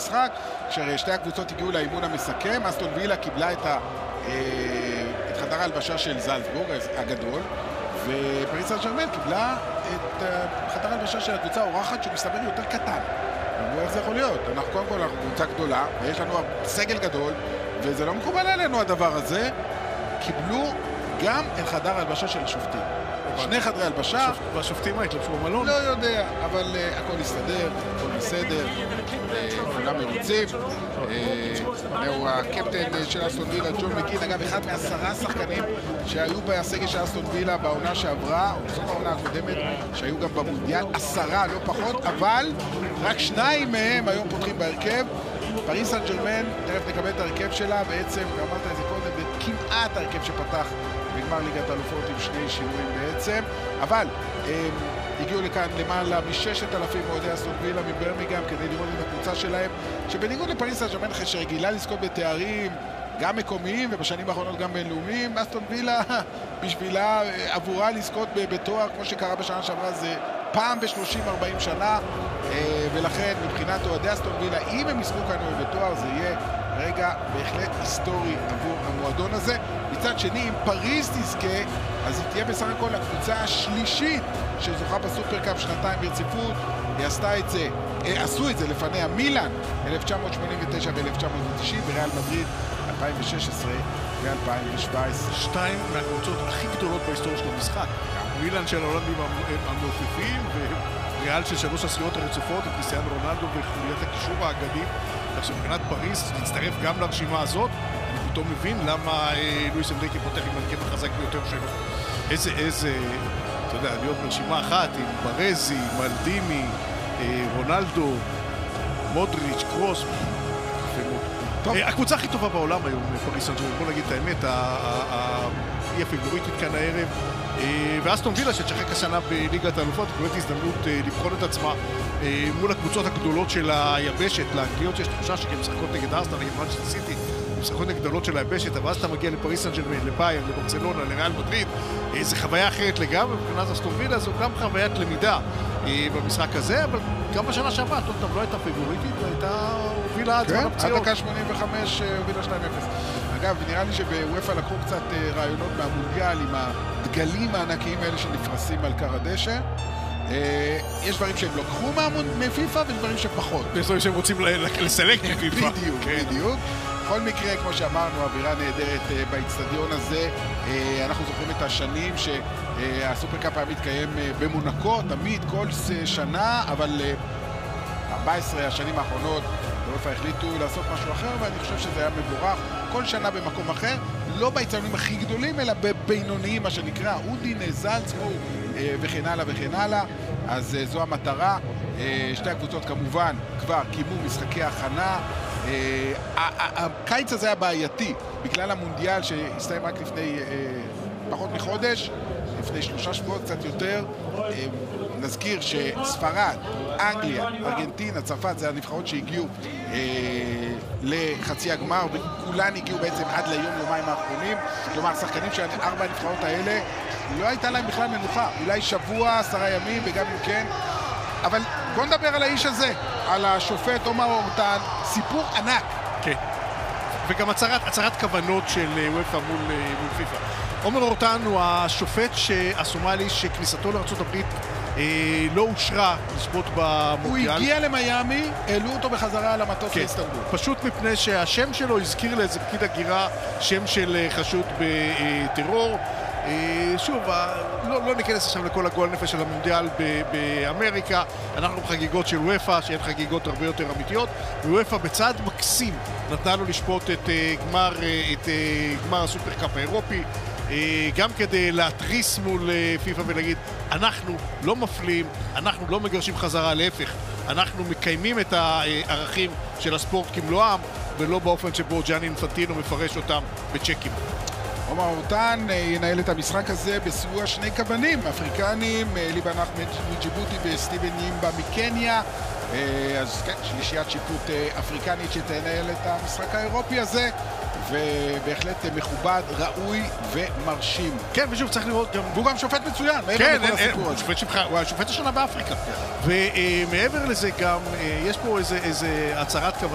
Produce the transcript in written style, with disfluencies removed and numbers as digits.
המשחק, כששתי הקבוצות הגיעו לאימון המסכם. אסטון וילה קיבלה את חדר ההלבשה של זלצבורג הגדול, ופריס סן ז'רמן קיבלה את חדר ההלבשה של הקבוצה האורחת, שהוא מסתבר יותר קטן. אמרו, איך זה יכול להיות? אנחנו קודם כל אנחנו קבוצה גדולה, ויש לנו סגל גדול, וזה לא מקובל עלינו הדבר הזה. קיבלו גם את חדר ההלבשה של השופטים. שני חדרי הלבשה. והשופטים התלבשו במלון? לא יודע, אבל הכל יסתדר, הכל בסדר, כולם מרוצים. הוא הקפטן של אסטון וילה, ג'ון מקין, אגב, אחד מ10 שחקנים שהיו בסגל של אסטון וילה בעונה שעברה, או בסוף העונה הקודמת, שהיו גם במונדיאל, 10, לא פחות, אבל רק 2 מהם היום פותחים בהרכב. פריס סן ז'רמן, תכף נקבל את ההרכב שלה, בעצם, ואמרת את זה קודם, וכמעט ההרכב שפתח בגמר ליגת האלופות עם 2 שינויים בעצם, אבל הגיעו לכאן למעלה מ6,000 אוהדי אסטון וילה מברמיגהאם כדי לראות את הקבוצה שלהם, שבניגוד לפריס סן ז'רמן שרגילה לזכות בתארים גם מקומיים ובשנים האחרונות גם בינלאומיים, אסטון וילה בשבילה עבורה לזכות בתואר כמו שקרה בשנה שעברה זה פעם ב-30-40 שנה, ולכן מבחינת אוהדי אסטון וילה, אם הם יזכו כאן בתואר זה יהיה רגע בהחלט היסטורי עבור המועדון הזה. מצד שני, אם פריז תזכה, אז היא תהיה בסך הכל הקבוצה השלישית שזוכה בסופרקאפ 2 ברציפות. היא עשתה את זה, עשו את זה לפניה מילאן 1989 ו-1990, וריאל מדריד 2016 ו-2017. 2 מהקבוצות הכי גדולות בהיסטוריה של המשחק. מילאן של ההולנדים המעופפים, וריאל של 3 הזכיות הרצופות, את קריסטיאנו רונלדו וחוליית הקישור האגדית. כך שמבחינת פריז להצטרף גם לרשימה הזאת, אני פתאום מבין למה לואיס אנריקה פותח עם הרכב החזק ביותר שלו. איזה, אתה יודע, להיות ברשימה אחת עם ברזי, מלדיני, רונלדו, מודריץ', קרוס. הקבוצה הכי טובה בעולם היום, פריס סן ז'רמן, בוא נגיד את האמת, היא הפיבוריטית כאן הערב. ואסטון וילה שתשחק השנה בליגת האלופות, באמת הזדמנות לבחון את עצמה מול הקבוצות הגדולות של היבשת. לאנגליות יש תחושה שכן משחקות נגד ארסנל, נגד מנצ'סטר סיטי, משחקות נגד גדולות של היבשת, אבל אז אתה מגיע לפריס סן ז'רמן, לביירן, לברצלונה, לריאל מדריד, זה חוויה אחרת לגמרי. מבחינת אסטון וילה זו גם חוויית למידה במשחק הזה, אבל גם בשנה שעברה, טוטנהאם לא הייתה פיבוריטית, הייתה הובילה עד זמן הפציעות. עד דקה 85 הובילה 2-0. אגב, נראה לי שבוופא לקחו קצת רעיונות מהמונדיאל עם הדגלים הענקיים האלה שנפרסים על קר הדשא. יש דברים שהם לקחו מפיפה ויש דברים שפחות. יש דברים שהם רוצים לסלק מפיפה. בדיוק. בכל מקרה, כמו שאמרנו, אווירה נהדרת באצטדיון הזה. אנחנו זוכרים את השנים שהסופרקאפ היה מתקיים במונקו, תמיד כל שנה, אבל 14 השנים האחרונות באופן החליטו לעשות משהו אחר, ואני חושב שזה היה מבורך. כל שנה במקום אחר, לא באצטדיונים הכי גדולים, אלא בבינוניים, מה שנקרא, אודין, זלצבורג וכן הלאה וכן הלאה. אז זו המטרה. שתי הקבוצות כמובן כבר קיימו משחקי הכנה. הקיץ הזה היה בעייתי בגלל המונדיאל שהסתיים רק לפני פחות מחודש, לפני 3 שבועות, קצת יותר. נזכיר שספרד, אנגליה, ארגנטינה, צרפת, זה הנבחרות שהגיעו לחצי הגמר, וכולן הגיעו בעצם עד ליום-יומיים האחרונים. כלומר, שחקנים של 4 הנבחרות האלה לא הייתה להם בכלל מנוחה, אולי שבוע, 10 ימים, וגם אם כן. אבל בוא נדבר על האיש הזה, על השופט עומר אורטן, סיפור ענק. כן, וגם הצהרת כוונות של וופא מול פיפה. עומר אורטן הוא השופט הסומלי שכניסתו לארצות הברית לא אושרה לשפוט במונדיאל. הוא הגיע למיימי, העלו אותו בחזרה על המטוס לאיסטנבול. פשוט מפני שהשם שלו הזכיר לאיזה פקיד הגירה שם של חשוד בטרור. שוב, לא ניכנס עכשיו לכל הגועל נפש של המונדיאל באמריקה. אנחנו בחגיגות של וופא, שהן חגיגות הרבה יותר אמיתיות, ווופא בצעד מקסים נתנה לו לשפוט את גמר הסופרקאפ האירופי, גם כדי להתריס מול פיפה ולהגיד, אנחנו לא מפלים, אנחנו לא מגרשים חזרה, להפך, אנחנו מקיימים את הערכים של הספורט כמלואם, ולא באופן שבו ג'אני אינפנטינו מפרש אותם בצ'קים. עומר אורטן ינהל את המשחק הזה בסיוע 2 כוונים אפריקנים, ליבן אחמד מג'יבוטי וסטיבן נימבה מקניה. אז כן, שלישיית שיפוט אפריקנית שתנהל את המשחק האירופי הזה, ובהחלט מכובד, ראוי ומרשים. כן, ושוב צריך לראות גם... והוא גם שופט מצוין. כן, הוא השופט השנה באפריקה. ומעבר לזה גם, יש פה איזה הצהרת כוונה.